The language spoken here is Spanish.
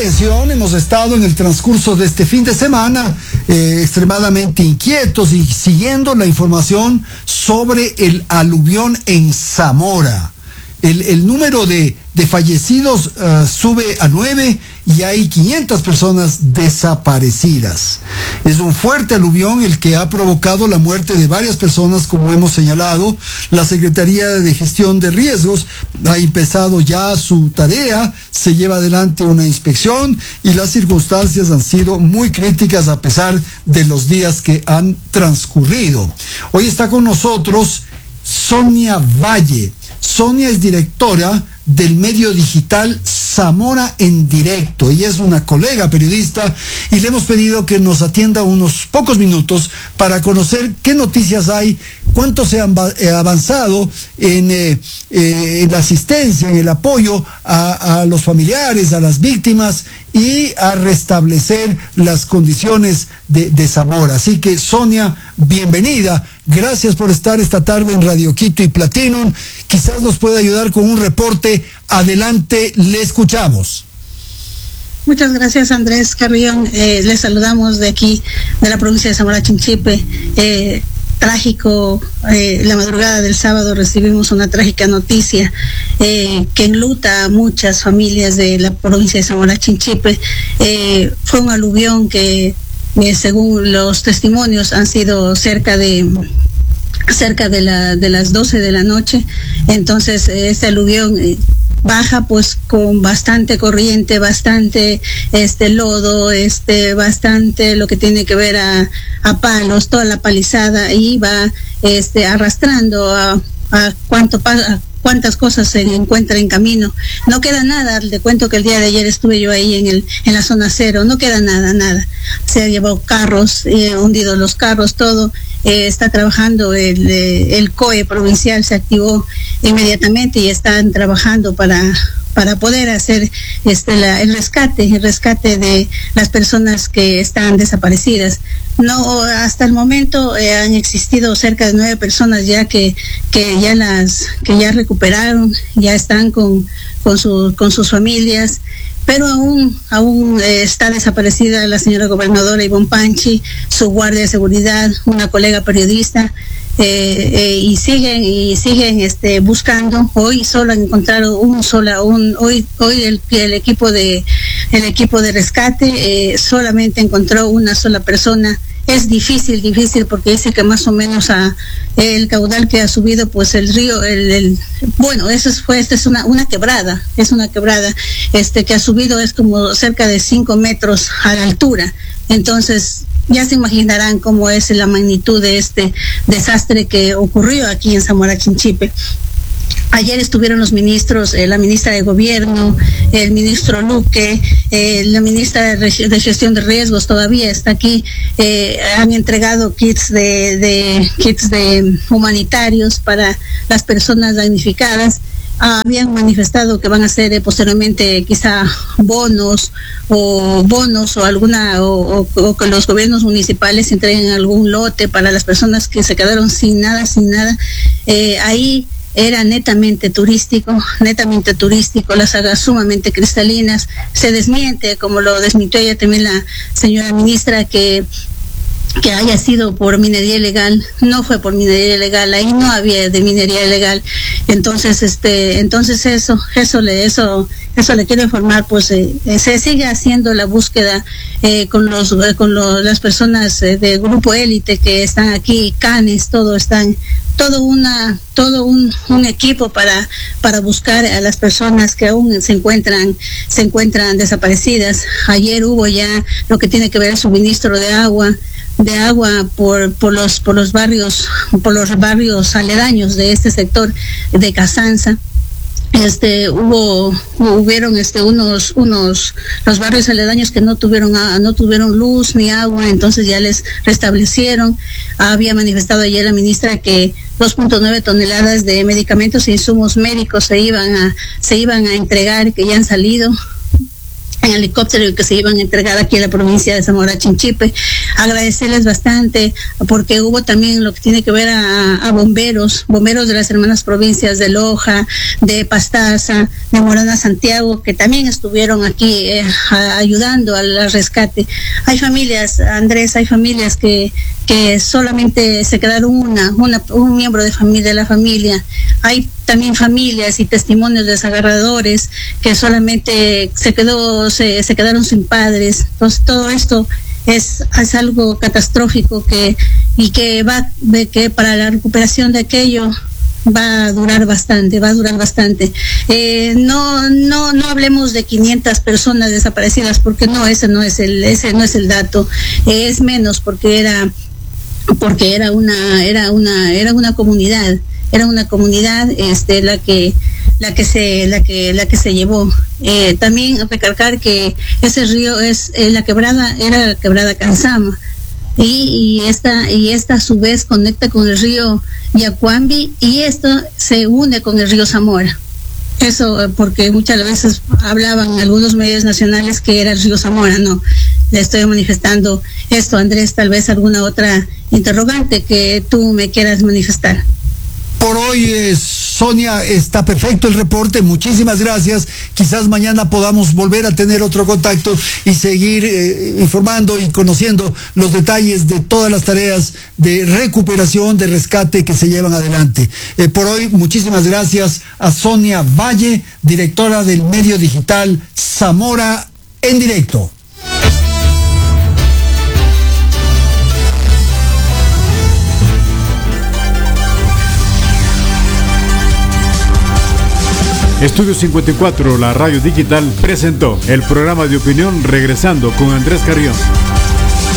atención, hemos estado en el transcurso de este fin de semana extremadamente inquietos y siguiendo la información sobre el aluvión en Zamora. El número de fallecidos sube a 9 y hay 500 personas desaparecidas. Es un fuerte aluvión el que ha provocado la muerte de varias personas, como hemos señalado. La Secretaría de Gestión de Riesgos ha empezado ya su tarea, se lleva adelante una inspección y las circunstancias han sido muy críticas a pesar de los días que han transcurrido. Hoy está con nosotros Sonia Valle. Sonia es directora del medio digital Zamora en Directo. Ella es una colega periodista y le hemos pedido que nos atienda unos pocos minutos para conocer qué noticias hay, cuánto se ha avanzado en la asistencia, en el apoyo a los familiares, a las víctimas y a restablecer las condiciones de Zamora. Así que, Sonia, bienvenida. Gracias por estar esta tarde en Radio Quito y Platinum. Quizás nos pueda ayudar con un reporte. Adelante, le escuchamos. Muchas gracias, Andrés Carrión. Les saludamos de aquí, de la provincia de Zamora Chinchipe. Trágico, la madrugada del sábado recibimos una trágica noticia que enluta a muchas familias de la provincia de Zamora Chinchipe. Fue un aluvión que según los testimonios han sido cerca de las 12 de la noche. Entonces este aluvión baja pues con bastante corriente, bastante lodo, bastante lo que tiene que ver a palos, toda la palizada, y va arrastrando a cuántas cosas se encuentra en camino. No queda nada. Le cuento que el día de ayer estuve yo ahí en la zona cero. No queda nada. Se ha llevado carros, hundido los carros, todo. Está trabajando el COE provincial, se activó inmediatamente y están trabajando para poder hacer el rescate de las personas que están desaparecidas. No, hasta el momento han existido cerca de 9 personas ya que ya recuperaron, ya están con sus familias, pero aún está desaparecida la señora gobernadora Ivonne Panchi, su guardia de seguridad, una colega periodista. Y siguen buscando. Hoy solo han encontrado hoy el equipo de rescate solamente encontró una sola persona. Es difícil porque dice que más o menos el caudal que ha subido pues el río, es una quebrada, que ha subido, es como cerca de 5 metros a la altura. Entonces ya se imaginarán cómo es la magnitud de este desastre que ocurrió aquí en Zamora Chinchipe. Ayer estuvieron los ministros, la ministra de Gobierno, el ministro Luque, la ministra de Gestión de Riesgos todavía está aquí. Han entregado kits de humanitarios para las personas damnificadas. Habían manifestado que van a hacer posteriormente quizá bonos o que los gobiernos municipales entreguen algún lote para las personas que se quedaron sin nada. Ahí era netamente turístico, las aguas sumamente cristalinas. Se desmiente, como lo desmintió ella también la señora ministra, que haya sido por minería ilegal. No fue por minería ilegal, ahí no había de minería ilegal. Entonces eso le quiero informar, pues se sigue haciendo la búsqueda con las personas de Grupo Élite que están aquí, Canes, todo un equipo para buscar a las personas que aún se encuentran desaparecidas. Ayer hubo ya lo que tiene que ver el suministro de agua por los barrios aledaños de este sector de Casanza. Hubieron los barrios aledaños que no tuvieron luz ni agua, entonces ya les restablecieron. Había manifestado ayer la ministra que 2.9 toneladas de medicamentos e insumos médicos se iban a entregar, que ya han salido. en helicóptero que se iban a entregar aquí a la provincia de Zamora Chinchipe. Agradecerles bastante porque hubo también lo que tiene que ver a bomberos de las hermanas provincias de Loja, de Pastaza, de Morona Santiago, que también estuvieron aquí ayudando al rescate. Hay familias, Andrés, que solamente se quedaron un miembro de la familia. Hay también familias y testimonios de desagarradores que solamente se quedaron sin padres. Entonces todo esto es algo catastrófico que para la recuperación de aquello va a durar bastante. No hablemos de 500 personas desaparecidas, porque ese no es el dato. Es menos porque era una comunidad la que se llevó. También recalcar que ese río era la quebrada Canzama, y esta a su vez conecta con el río Yacuambi, y esto se une con el río Zamora. Eso porque muchas veces hablaban algunos medios nacionales que era el río Zamora. No, le estoy manifestando esto. Andrés, tal vez alguna otra interrogante que tú me quieras manifestar. Por hoy, Sonia, está perfecto el reporte. Muchísimas gracias. Quizás mañana podamos volver a tener otro contacto y seguir informando y conociendo los detalles de todas las tareas de recuperación, de rescate que se llevan adelante. Por hoy, muchísimas gracias a Sonia Valle, directora del medio digital Zamora en Directo. Estudio 54, la radio digital, presentó el programa de opinión Regresando con Andrés Carrión.